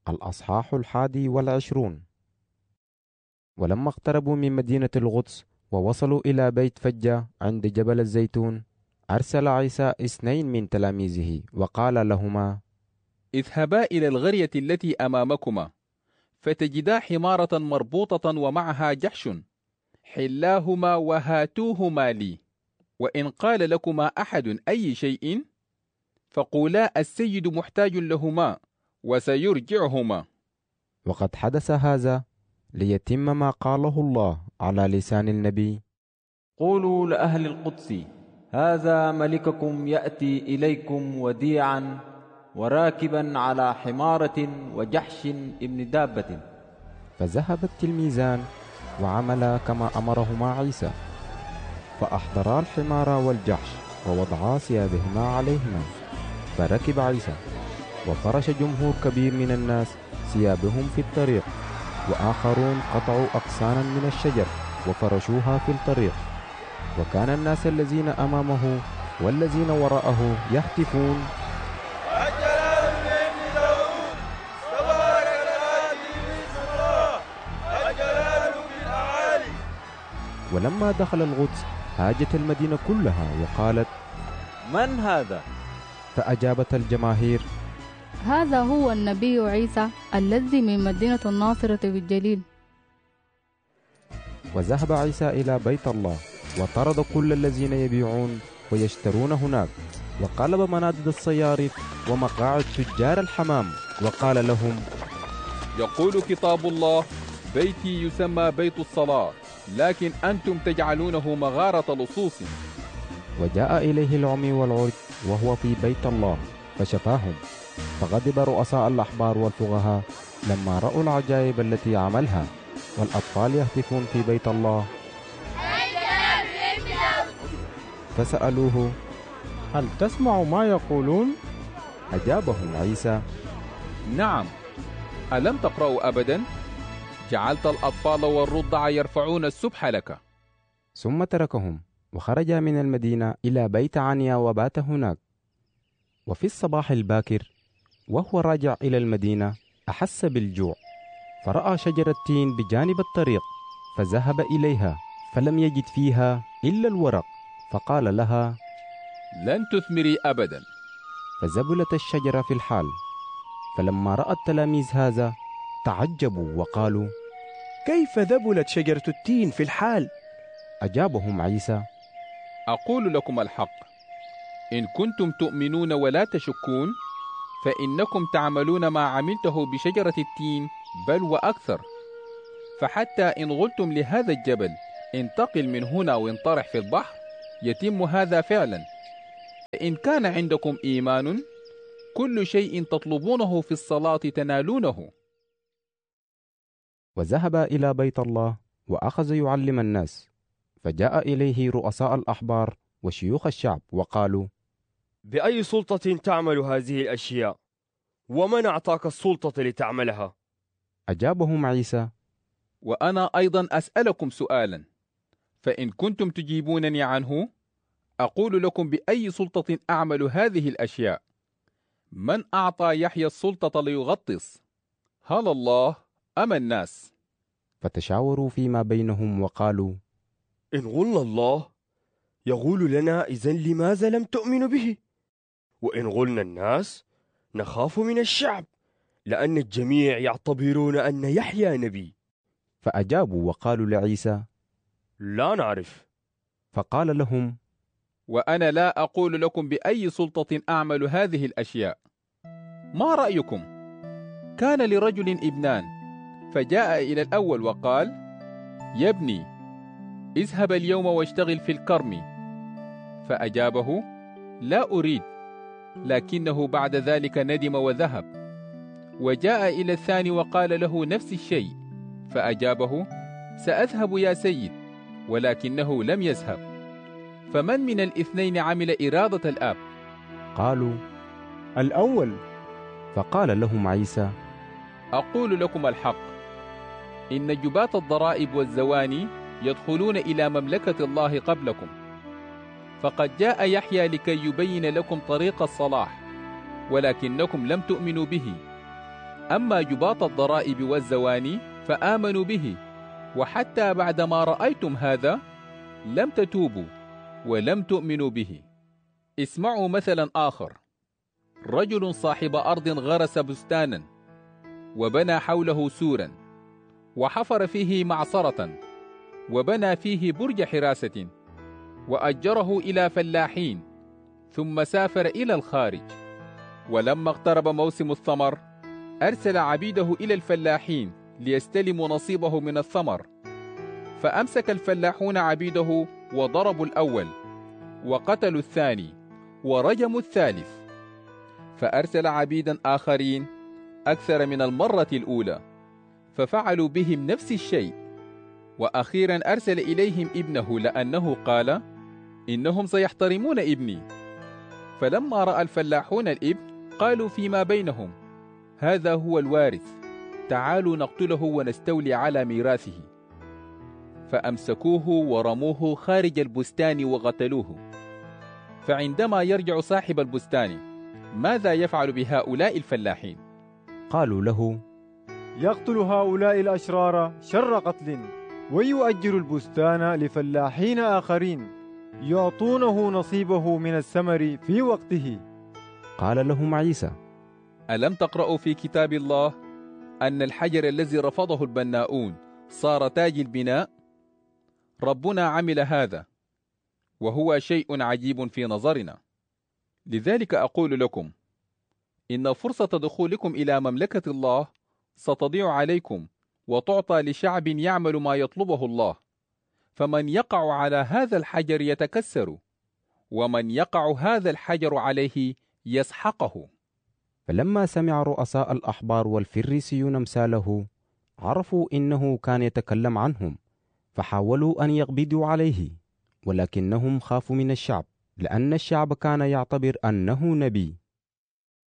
الأصحاح 21. ولما اقتربوا من مدينة القدس ووصلوا إلى بيت فجة عند جبل الزيتون، أرسل عيسى 2 من تلاميذه وقال لهما: اذهبا إلى القرية التي أمامكما، فتجدا حمارة مربوطة ومعها جحش، حلاهما وهاتوهما لي. وإن قال لكما أحد أي شيء فقولا السيد محتاج لهما وسيرجعهما. وقد حدث هذا ليتم ما قاله الله على لسان النبي: قولوا لأهل القدس: هذا ملككم يأتي إليكم وديعا وراكبا على حمارة وجحش ابن دابة. فذهب التلميذان وعملا كما أمرهما عيسى، فأحضرا الحمار والجحش ووضعا ثيابهما عليهما. فركب عيسى، وفرش جمهور كبير من الناس ثيابهم في الطريق، وآخرون قطعوا أغصانا من الشجر وفرشوها في الطريق. وكان الناس الذين أمامه والذين وراءه يهتفون: الجلال لابن داود، تبارك الآتي باسم الله، الجلال في الأعالي. ولما دخل القدس هاجت المدينة كلها وقالت: من هذا؟ فأجابت الجماهير: هذا هو النبي عيسى الذي من مدينة الناصرة بالجليل. وذهب عيسى إلى بيت الله وطرد كل الذين يبيعون ويشترون هناك، وقلب منادد الصيارف ومقاعد تجار الحمام، وقال لهم: يقول كتاب الله: بيتي يسمى بيت الصلاة، لكن أنتم تجعلونه مغارة لصوص. وجاء إليه العمي والعرج وهو في بيت الله فشفاهم. فغضب رؤساء الأحبار والفقهاء لما رأوا العجائب التي عملها، والأطفال يهتفون في بيت الله. فسألوه: هل تسمع ما يقولون؟ أجابهم عيسى: نعم، ألم تقرأوا أبدا؟ جعلت الأطفال والرضع يرفعون السبح لك. ثم تركهم وخرج من المدينة إلى بيت عنيا وبات هناك. وفي الصباح الباكر وهو راجع إلى المدينة أحس بالجوع، فرأى شجرة تين بجانب الطريق، فذهب إليها فلم يجد فيها إلا الورق، فقال لها: لن تثمري أبدا. فزبلت الشجرة في الحال. فلما رأى التلاميذ هذا تعجبوا وقالوا: كيف ذبلت شجرة التين في الحال؟ أجابهم عيسى: أقول لكم الحق، إن كنتم تؤمنون ولا تشكون فإنكم تعملون ما عملته بشجرة التين، بل وأكثر. فحتى إن قلتم لهذا الجبل انتقل من هنا وانطرح في البحر، يتم هذا فعلا. فإن كان عندكم إيمان، كل شيء تطلبونه في الصلاة تنالونه. وذهب إلى بيت الله وأخذ يعلم الناس. فجاء إليه رؤساء الأحبار وشيوخ الشعب وقالوا: بأي سلطة تعمل هذه الأشياء؟ ومن أعطاك السلطة لتعملها؟ أجابهم عيسى: وأنا أيضا أسألكم سؤالا، فإن كنتم تجيبونني عنه أقول لكم بأي سلطة أعمل هذه الأشياء. من أعطى يحيى السلطة ليغطس؟ هل الله أم الناس؟ فتشاوروا فيما بينهم وقالوا: إن قلنا الله يقول لنا: إذن لماذا لم تؤمنوا به؟ وإن قلنا الناس نخاف من الشعب، لأن الجميع يعتبرون أن يحيى نبي. فأجابوا وقالوا لعيسى: لا نعرف. فقال لهم: وأنا لا أقول لكم بأي سلطة أعمل هذه الأشياء. ما رأيكم؟ كان لرجل ابنان، فجاء إلى الأول وقال: يا ابني، اذهب اليوم واشتغل في الكرم. فأجابه: لا أريد. لكنه بعد ذلك ندم وذهب. وجاء إلى الثاني وقال له نفس الشيء، فأجابه: سأذهب يا سيد. ولكنه لم يذهب. فمن من الاثنين عمل إرادة الآب؟ قالوا: الأول. فقال لهم عيسى: أقول لكم الحق، إن جباة الضرائب والزواني يدخلون إلى مملكة الله قبلكم. فقد جاء يحيى لكي يبين لكم طريق الصلاح، ولكنكم لم تؤمنوا به. أما جباط الضرائب والزواني فآمنوا به، وحتى بعدما رأيتم هذا لم تتوبوا ولم تؤمنوا به. اسمعوا مثلا آخر: رجل صاحب أرض غرس بستانا وبنى حوله سورا وحفر فيه معصرة وبنى فيه برج حراسة وأجره إلى فلاحين، ثم سافر إلى الخارج. ولما اقترب موسم الثمر أرسل عبيده إلى الفلاحين ليستلموا نصيبه من الثمر، فأمسك الفلاحون عبيده وضربوا الأول وقتلوا الثاني ورجموا الثالث، فأرسل عبيدا آخرين أكثر من المرة الأولى ففعلوا بهم نفس الشيء. وأخيرا أرسل إليهم ابنه لأنه قال: إنهم سيحترمون ابني. فلما رأى الفلاحون الابن قالوا فيما بينهم: هذا هو الوارث، تعالوا نقتله ونستولي على ميراثه. فأمسكوه ورموه خارج البستان وقتلوه. فعندما يرجع صاحب البستان ماذا يفعل بهؤلاء الفلاحين؟ قالوا له: يقتل هؤلاء الأشرار شر قتل، ويؤجر البستان لفلاحين آخرين يعطونه نصيبه من الثمر في وقته. قال لهم عيسى: ألم تقرأوا في كتاب الله أن الحجر الذي رفضه البناؤون صار تاج البناء؟ ربنا عمل هذا، وهو شيء عجيب في نظرنا. لذلك أقول لكم إن فرصة دخولكم إلى مملكة الله ستضيع عليكم وتعطى لشعب يعمل ما يطلبه الله. فمن يقع على هذا الحجر يتكسر، ومن يقع هذا الحجر عليه يسحقه. فلما سمع رؤساء الأحبار والفريسيون امثاله عرفوا إنه كان يتكلم عنهم، فحاولوا أن يقبضوا عليه، ولكنهم خافوا من الشعب، لأن الشعب كان يعتبر أنه نبي.